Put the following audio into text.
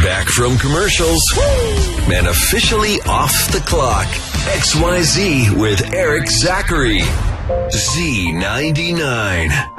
back from commercials and officially off the clock. XYZ with Eric Zachary. Z99.